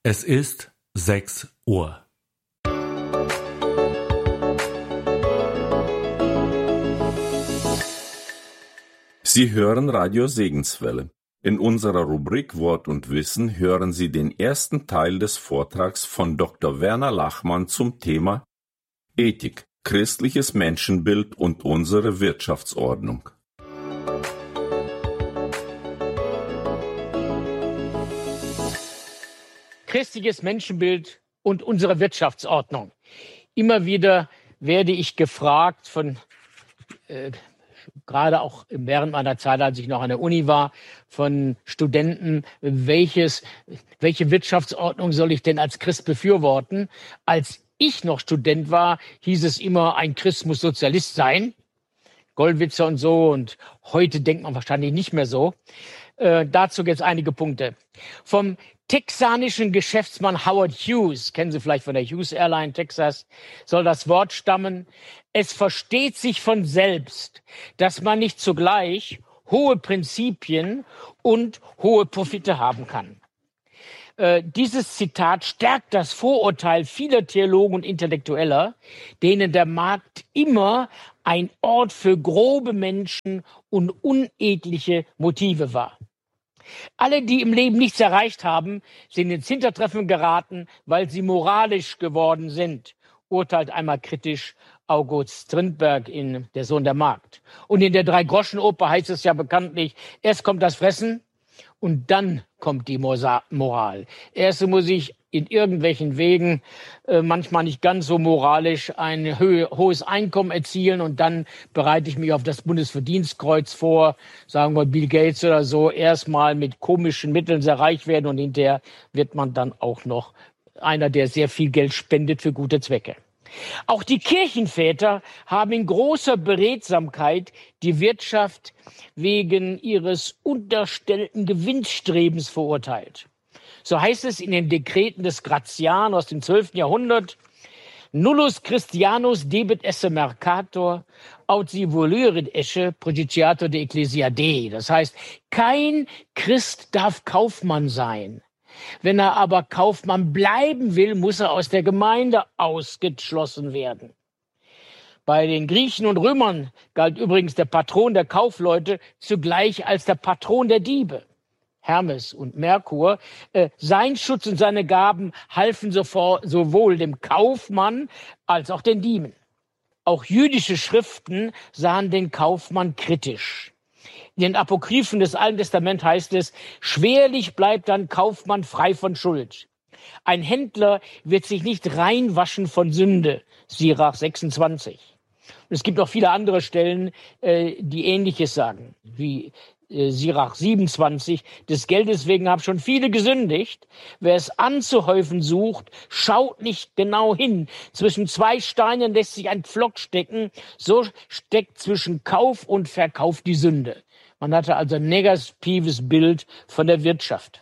Es ist 6 Uhr. Sie hören Radio Segenswelle. In unserer Rubrik Wort und Wissen hören Sie den ersten Teil des Vortrags von Dr. Werner Lachmann zum Thema Ethik, christliches Menschenbild und unsere Wirtschaftsordnung. Christliches Menschenbild und unsere Wirtschaftsordnung. Immer wieder werde ich gefragt gerade auch während meiner Zeit, als ich noch an der Uni war, von Studenten, welche Wirtschaftsordnung soll ich denn als Christ befürworten? Als ich noch Student war, hieß es immer, ein Christ muss Sozialist sein. Gollwitzer und so. Und heute denkt man wahrscheinlich nicht mehr so. Dazu gibt es einige Punkte. Vom texanischen Geschäftsmann Howard Hughes, kennen Sie vielleicht von der Hughes Airline Texas, soll das Wort stammen: Es versteht sich von selbst, dass man nicht zugleich hohe Prinzipien und hohe Profite haben kann. Dieses Zitat stärkt das Vorurteil vieler Theologen und Intellektueller, denen der Markt immer ein Ort für grobe Menschen und unedliche Motive war. Alle, die im Leben nichts erreicht haben, sind ins Hintertreffen geraten, weil sie moralisch geworden sind, urteilt einmal kritisch August Strindberg in Der Sohn der Magd. Und in der Drei-Groschen-Oper heißt es ja bekanntlich, erst kommt das Fressen und dann kommt die Moral. Erst muss ich in irgendwelchen Wegen, manchmal nicht ganz so moralisch, ein hohes Einkommen erzielen und dann bereite ich mich auf das Bundesverdienstkreuz vor, sagen wir Bill Gates oder so, erstmal mit komischen Mitteln sehr reich werden und hinterher wird man dann auch noch einer, der sehr viel Geld spendet für gute Zwecke. Auch die Kirchenväter haben in großer Beredsamkeit die Wirtschaft wegen ihres unterstellten Gewinnstrebens verurteilt. So heißt es in den Dekreten des Gratian aus dem 12. Jahrhundert: Nullus Christianus debet esse mercator, aut si voluerit esse projiciator de ecclesia Dei. Das heißt, kein Christ darf Kaufmann sein. Wenn er aber Kaufmann bleiben will, muss er aus der Gemeinde ausgeschlossen werden. Bei den Griechen und Römern galt übrigens der Patron der Kaufleute zugleich als der Patron der Diebe. Hermes und Merkur, sein Schutz und seine Gaben halfen sowohl dem Kaufmann als auch den Dieben. Auch jüdische Schriften sahen den Kaufmann kritisch. In den Apokryphen des Alten Testaments heißt es: Schwerlich bleibt ein Kaufmann frei von Schuld. Ein Händler wird sich nicht reinwaschen von Sünde. Sirach 26. Und es gibt auch viele andere Stellen, die Ähnliches sagen, wie Sirach 27, des Geldes wegen haben schon viele gesündigt. Wer es anzuhäufen sucht, schaut nicht genau hin. Zwischen zwei Steinen lässt sich ein Pflock stecken. So steckt zwischen Kauf und Verkauf die Sünde. Man hatte also ein negatives Bild von der Wirtschaft.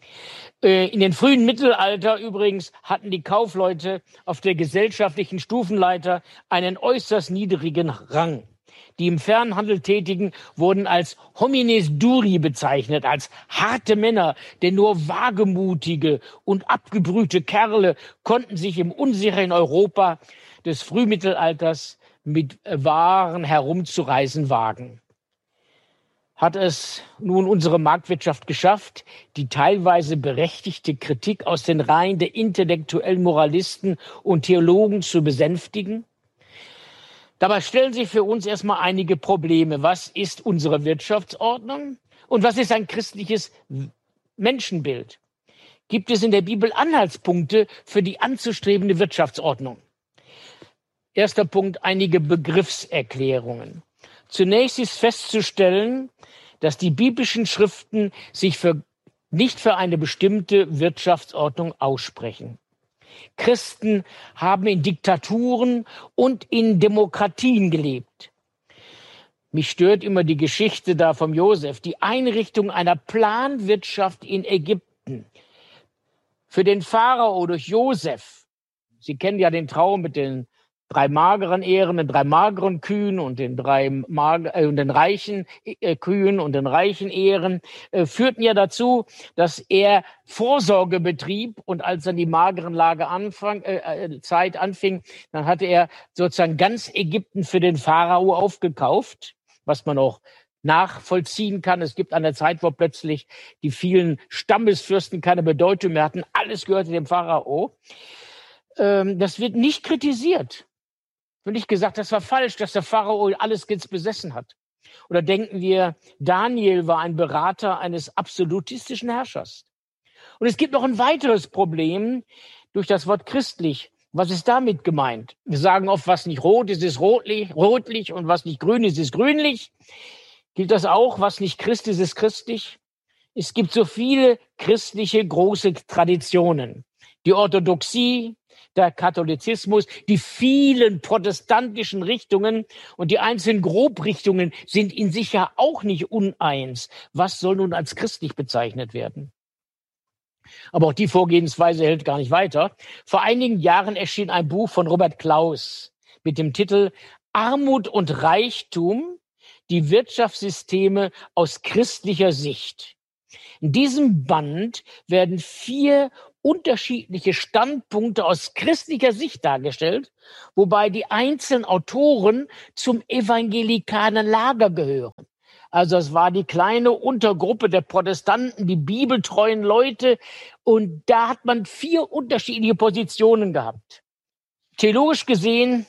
In den frühen Mittelalter übrigens hatten die Kaufleute auf der gesellschaftlichen Stufenleiter einen äußerst niedrigen Rang. Die im Fernhandel Tätigen wurden als homines duri bezeichnet, als harte Männer, denn nur wagemutige und abgebrühte Kerle konnten sich im unsicheren Europa des Frühmittelalters mit Waren herumzureisen wagen. Hat es nun unsere Marktwirtschaft geschafft, die teilweise berechtigte Kritik aus den Reihen der intellektuellen Moralisten und Theologen zu besänftigen? Dabei stellen sich für uns erstmal einige Probleme. Was ist unsere Wirtschaftsordnung und was ist ein christliches Menschenbild? Gibt es in der Bibel Anhaltspunkte für die anzustrebende Wirtschaftsordnung? Erster Punkt, einige Begriffserklärungen. Zunächst ist festzustellen, dass die biblischen Schriften sich nicht für eine bestimmte Wirtschaftsordnung aussprechen. Christen haben in Diktaturen und in Demokratien gelebt. Mich stört immer die Geschichte da vom Josef, die Einrichtung einer Planwirtschaft in Ägypten. Für den Pharao durch Josef. Sie kennen ja den Traum mit den drei mageren Ehren, den drei mageren Kühen und den und den reichen Kühen und den reichen Ehren, führten ja dazu, dass er Vorsorge betrieb, und als dann die mageren Zeit anfing, dann hatte er sozusagen ganz Ägypten für den Pharao aufgekauft, was man auch nachvollziehen kann. Es gibt eine Zeit, wo plötzlich die vielen Stammesfürsten keine Bedeutung mehr hatten. Alles gehörte dem Pharao. Das wird nicht kritisiert. Wird nicht gesagt, das war falsch, dass der Pharao alles jetzt besessen hat. Oder denken wir, Daniel war ein Berater eines absolutistischen Herrschers. Und es gibt noch ein weiteres Problem durch das Wort christlich. Was ist damit gemeint? Wir sagen oft, was nicht rot ist, ist rotlich, und was nicht grün ist grünlich. Gilt das auch? Was nicht Christ ist christlich? Es gibt so viele christliche große Traditionen. Die Orthodoxie, der Katholizismus, die vielen protestantischen Richtungen und die einzelnen Grobrichtungen sind in sich ja auch nicht uneins. Was soll nun als christlich bezeichnet werden? Aber auch die Vorgehensweise hält gar nicht weiter. Vor einigen Jahren erschien ein Buch von Robert Klaus mit dem Titel Armut und Reichtum, die Wirtschaftssysteme aus christlicher Sicht. In diesem Band werden 4 unterschiedliche Standpunkte aus christlicher Sicht dargestellt, wobei die einzelnen Autoren zum evangelikalen Lager gehören. Also es war die kleine Untergruppe der Protestanten, die bibeltreuen Leute, und da hat man 4 unterschiedliche Positionen gehabt. Theologisch gesehen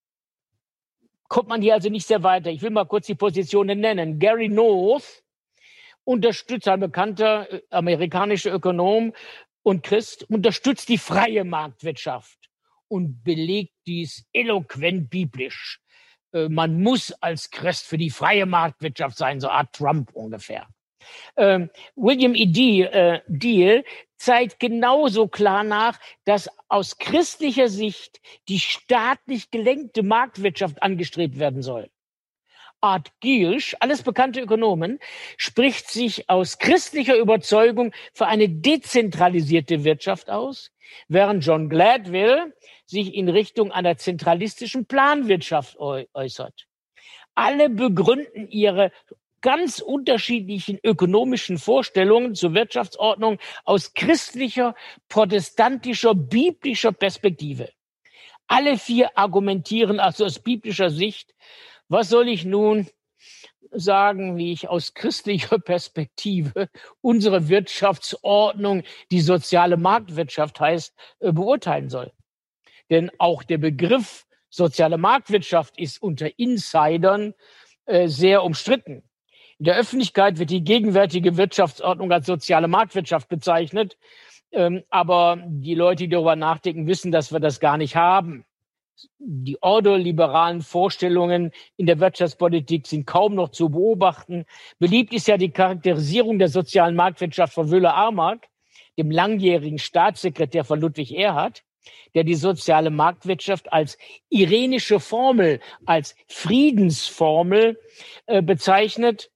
kommt man hier also nicht sehr weiter. Ich will mal kurz die Positionen nennen. Gary North unterstützt, ein bekannter amerikanischer Ökonom und Christ, unterstützt die freie Marktwirtschaft und belegt dies eloquent biblisch. Man muss als Christ für die freie Marktwirtschaft sein, so Art Trump ungefähr. William E. Deal zeigt genauso klar nach, dass aus christlicher Sicht die staatlich gelenkte Marktwirtschaft angestrebt werden soll. Art Giersch, alles bekannte Ökonomen, spricht sich aus christlicher Überzeugung für eine dezentralisierte Wirtschaft aus, während John Gladwell sich in Richtung einer zentralistischen Planwirtschaft äußert. Alle begründen ihre ganz unterschiedlichen ökonomischen Vorstellungen zur Wirtschaftsordnung aus christlicher, protestantischer, biblischer Perspektive. Alle 4 argumentieren also aus biblischer Sicht. Was soll ich nun sagen, wie ich aus christlicher Perspektive unsere Wirtschaftsordnung, die soziale Marktwirtschaft heißt, beurteilen soll? Denn auch der Begriff soziale Marktwirtschaft ist unter Insidern sehr umstritten. In der Öffentlichkeit wird die gegenwärtige Wirtschaftsordnung als soziale Marktwirtschaft bezeichnet, aber die Leute, die darüber nachdenken, wissen, dass wir das gar nicht haben. Die ordoliberalen Vorstellungen in der Wirtschaftspolitik sind kaum noch zu beobachten. Beliebt ist ja die Charakterisierung der sozialen Marktwirtschaft von Wöhler-Armark, dem langjährigen Staatssekretär von Ludwig Erhard, der die soziale Marktwirtschaft als irenische Formel, als Friedensformel bezeichnet,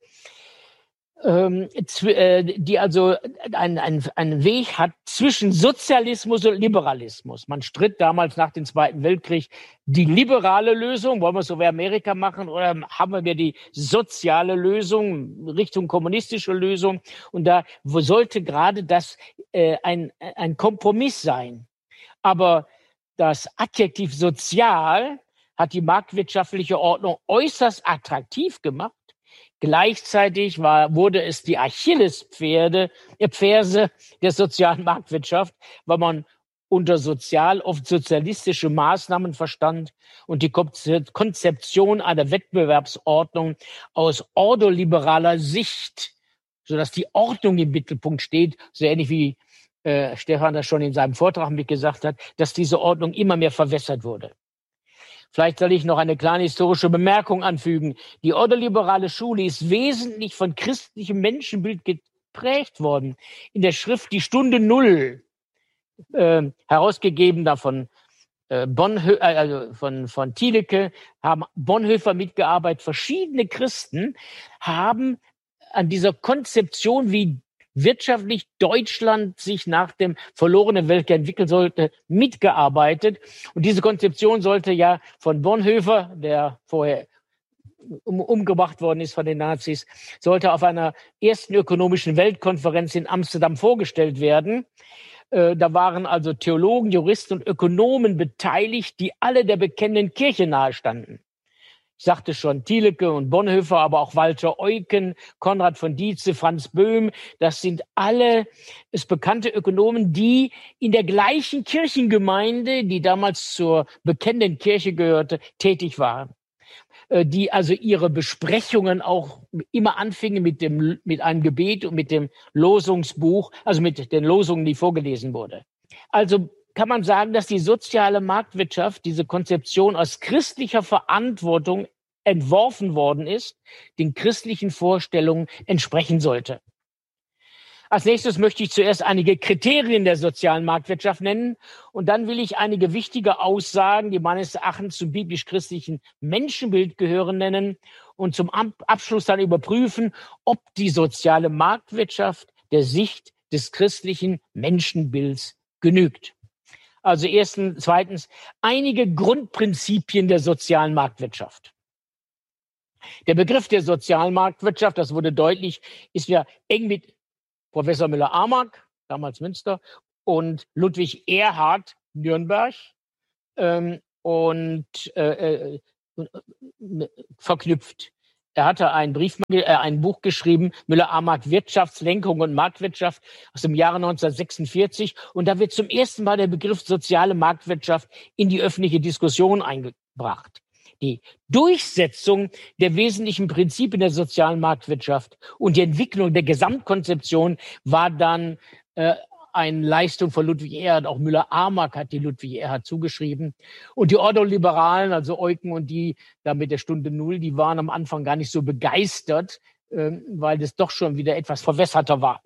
die also einen Weg hat zwischen Sozialismus und Liberalismus. Man stritt damals nach dem Zweiten Weltkrieg die liberale Lösung, wollen wir es so wie Amerika machen, oder haben wir die soziale Lösung, Richtung kommunistische Lösung, und da sollte gerade das ein Kompromiss sein. Aber das Adjektiv sozial hat die marktwirtschaftliche Ordnung äußerst attraktiv gemacht. Gleichzeitig wurde es die Achillesferse der sozialen Marktwirtschaft, weil man unter sozial oft sozialistische Maßnahmen verstand und die Konzeption einer Wettbewerbsordnung aus ordoliberaler Sicht, sodass die Ordnung im Mittelpunkt steht, so ähnlich wie Stefan das schon in seinem Vortrag mit gesagt hat, dass diese Ordnung immer mehr verwässert wurde. Vielleicht soll ich noch eine kleine historische Bemerkung anfügen. Die ordoliberale Schule ist wesentlich von christlichem Menschenbild geprägt worden. In der Schrift Die Stunde Null, herausgegeben davon von Thielicke, haben Bonhoeffer mitgearbeitet. Verschiedene Christen haben an dieser Konzeption, wie wirtschaftlich Deutschland sich nach dem verlorenen Weltkrieg entwickeln sollte, mitgearbeitet. Und diese Konzeption sollte ja von Bonhoeffer, der vorher umgebracht worden ist von den Nazis, sollte auf einer ersten ökonomischen Weltkonferenz in Amsterdam vorgestellt werden. Da waren also Theologen, Juristen und Ökonomen beteiligt, die alle der bekennenden Kirche nahestanden. Ich sagte schon, Thielecke und Bonhoeffer, aber auch Walter Eucken, Konrad von Dietze, Franz Böhm, das sind alle bekannte Ökonomen, die in der gleichen Kirchengemeinde, die damals zur bekennenden Kirche gehörte, tätig waren. Die also ihre Besprechungen auch immer anfingen mit einem Gebet und mit dem Losungsbuch, also mit den Losungen, die vorgelesen wurde. Also kann man sagen, dass die soziale Marktwirtschaft, diese Konzeption aus christlicher Verantwortung entworfen worden ist, den christlichen Vorstellungen entsprechen sollte. Als nächstes möchte ich zuerst einige Kriterien der sozialen Marktwirtschaft nennen und dann will ich einige wichtige Aussagen, die meines Erachtens zum biblisch-christlichen Menschenbild gehören, nennen und zum Abschluss dann überprüfen, ob die soziale Marktwirtschaft der Sicht des christlichen Menschenbilds genügt. Also zweitens, einige Grundprinzipien der sozialen Marktwirtschaft. Der Begriff der sozialen Marktwirtschaft, das wurde deutlich, ist ja eng mit Professor Müller-Amack, damals Münster, und Ludwig Erhard, Nürnberg, verknüpft. Er hatte ein Buch geschrieben, Müller-Amack Wirtschaftslenkung und Marktwirtschaft aus dem Jahre 1946. Und da wird zum ersten Mal der Begriff soziale Marktwirtschaft in die öffentliche Diskussion eingebracht. Die Durchsetzung der wesentlichen Prinzipien der sozialen Marktwirtschaft und die Entwicklung der Gesamtkonzeption war dann eine Leistung von Ludwig Erhard. Auch Müller-Amack hat die Ludwig Erhard zugeschrieben. Und die Ordoliberalen, also Eucken und die da mit der Stunde Null, die waren am Anfang gar nicht so begeistert, weil das doch schon wieder etwas verwässerter war.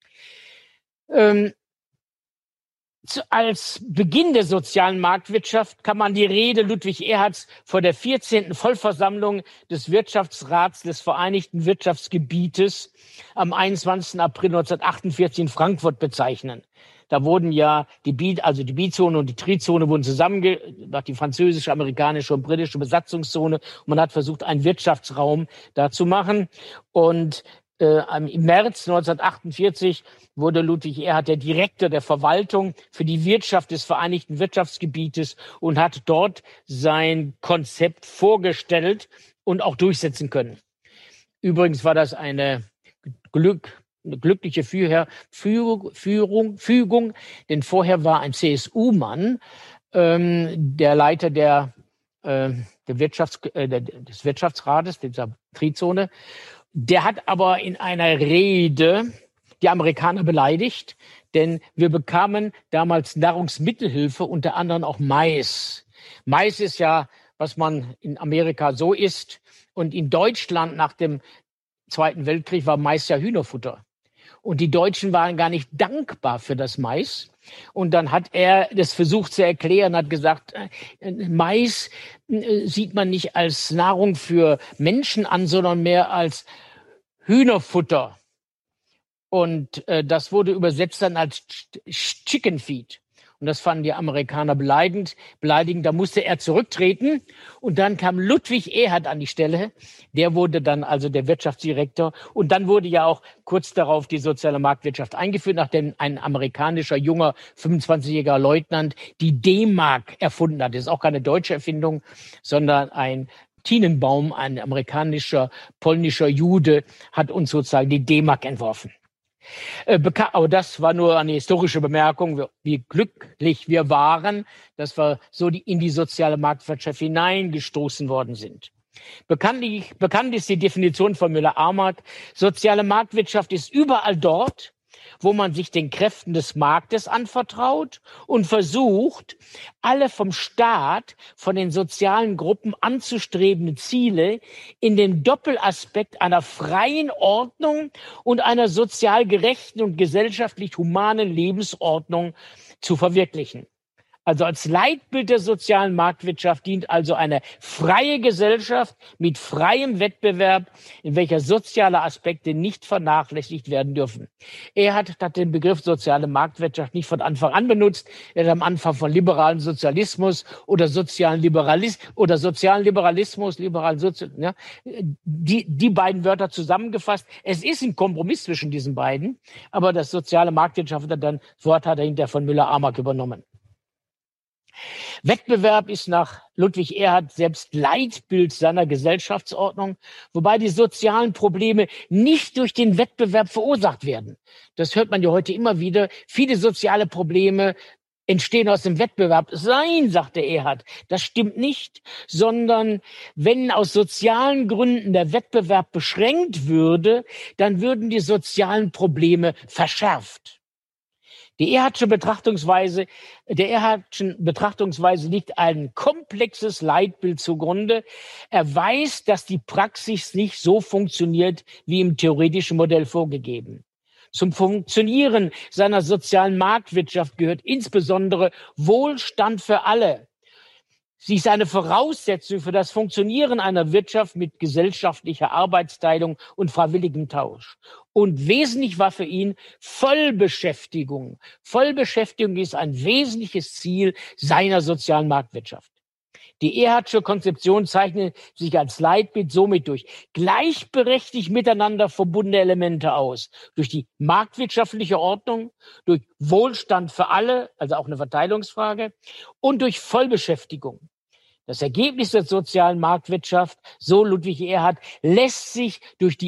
Als Beginn der sozialen Marktwirtschaft kann man die Rede Ludwig Erhards vor der 14. Vollversammlung des Wirtschaftsrats des Vereinigten Wirtschaftsgebietes am 21. April 1948 in Frankfurt bezeichnen. Da wurden ja die Bizone und die Trizone wurden zusammengemacht, die französische, amerikanische und britische Besatzungszone. Und man hat versucht, einen Wirtschaftsraum da zu machen. Und im März 1948 wurde Ludwig Erhard der Direktor der Verwaltung für die Wirtschaft des Vereinigten Wirtschaftsgebietes und hat dort sein Konzept vorgestellt und auch durchsetzen können. Übrigens war das eine glückliche Fügung, denn vorher war ein CSU-Mann der Leiter des Wirtschaftsrates, dieser Trizone. Der hat aber in einer Rede die Amerikaner beleidigt, denn wir bekamen damals Nahrungsmittelhilfe, unter anderem auch Mais. Mais ist ja, was man in Amerika so isst. Und in Deutschland nach dem Zweiten Weltkrieg war Mais ja Hühnerfutter. Und die Deutschen waren gar nicht dankbar für das Mais. Und dann hat er das versucht zu erklären, hat gesagt, Mais sieht man nicht als Nahrung für Menschen an, sondern mehr als Hühnerfutter. Und das wurde übersetzt dann als Chicken Feed. Und das fanden die Amerikaner beleidigend. Da musste er zurücktreten. Und dann kam Ludwig Erhard an die Stelle. Der wurde dann also der Wirtschaftsdirektor. Und dann wurde ja auch kurz darauf die soziale Marktwirtschaft eingeführt, nachdem ein amerikanischer junger 25-jähriger Leutnant die D-Mark erfunden hat. Das ist auch keine deutsche Erfindung, sondern ein Tinenbaum, ein amerikanischer, polnischer Jude, hat uns sozusagen die D-Mark entworfen. Aber das war nur eine historische Bemerkung, wie glücklich wir waren, dass wir so in die soziale Marktwirtschaft hineingestoßen worden sind. Bekannt ist die Definition von Müller-Amack. Soziale Marktwirtschaft ist überall dort, wo man sich den Kräften des Marktes anvertraut und versucht, alle vom Staat, von den sozialen Gruppen anzustrebenden Ziele in dem Doppelaspekt einer freien Ordnung und einer sozial gerechten und gesellschaftlich humanen Lebensordnung zu verwirklichen. Also als Leitbild der sozialen Marktwirtschaft dient also eine freie Gesellschaft mit freiem Wettbewerb, in welcher soziale Aspekte nicht vernachlässigt werden dürfen. Erhard hat den Begriff soziale Marktwirtschaft nicht von Anfang an benutzt. Er hat am Anfang von liberalem Sozialismus oder sozialen Liberalismus, die beiden Wörter zusammengefasst. Es ist ein Kompromiss zwischen diesen beiden, aber das soziale Marktwirtschaft hat dann das Wort dahinter von Müller-Amack übernommen. Wettbewerb ist nach Ludwig Erhard selbst Leitbild seiner Gesellschaftsordnung, wobei die sozialen Probleme nicht durch den Wettbewerb verursacht werden. Das hört man ja heute immer wieder. Viele soziale Probleme entstehen aus dem Wettbewerb. Nein, sagte Erhard, das stimmt nicht, sondern wenn aus sozialen Gründen der Wettbewerb beschränkt würde, dann würden die sozialen Probleme verschärft. Der Erhardschen Betrachtungsweise liegt ein komplexes Leitbild zugrunde. Er weiß, dass die Praxis nicht so funktioniert, wie im theoretischen Modell vorgegeben. Zum Funktionieren seiner sozialen Marktwirtschaft gehört insbesondere Wohlstand für alle. Sie ist eine Voraussetzung für das Funktionieren einer Wirtschaft mit gesellschaftlicher Arbeitsteilung und freiwilligem Tausch. Und wesentlich war für ihn Vollbeschäftigung. Vollbeschäftigung ist ein wesentliches Ziel seiner sozialen Marktwirtschaft. Die Erhardsche Konzeption zeichnet sich als Leitbild somit durch gleichberechtigt miteinander verbundene Elemente aus. Durch die marktwirtschaftliche Ordnung, durch Wohlstand für alle, also auch eine Verteilungsfrage, und durch Vollbeschäftigung. Das Ergebnis der sozialen Marktwirtschaft, so Ludwig Erhard, lässt sich durch die